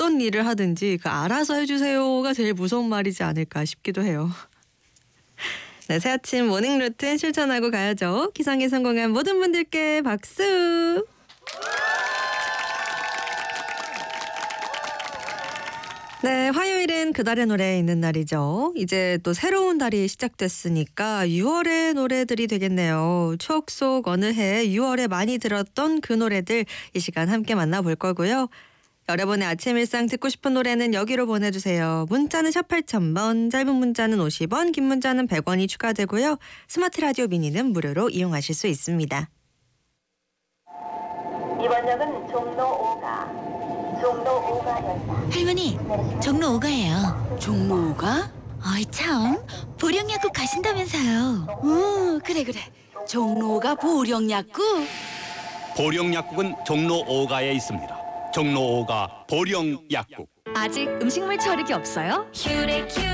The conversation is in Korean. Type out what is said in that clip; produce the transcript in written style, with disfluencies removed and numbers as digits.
어떤 일을 하든지 그 알아서 해주세요가 제일 무서운 말이지 않을까 싶기도 해요. 네, 새 아침 모닝 루틴 실천하고 가야죠. 기상에 성공한 모든 분들께 박수. 네, 화요일은 그달의 노래 있는 날이죠. 이제 또 새로운 달이 시작됐으니까 6월의 노래들이 되겠네요. 추억 속 어느 해 6월에 많이 들었던 그 노래들 이 시간 함께 만나볼 거고요. 여러분의 아침 일상 듣고 싶은 노래는 여기로 보내주세요. 문자는 샵 8000번, 짧은 문자는 50원, 긴 문자는 100원이 추가되고요. 스마트 라디오 미니는 무료로 이용하실 수 있습니다. 이번 역은 종로 5가역입니다. 할머니, 종로 5가예요. 종로 5가? 어이 참, 보령약국 가신다면서요. 그래. 종로 5가 보령약국? 보령약국은 종로 5가에 있습니다. 종로 5가 보령약국. 아직 음식물 처리기 없어요?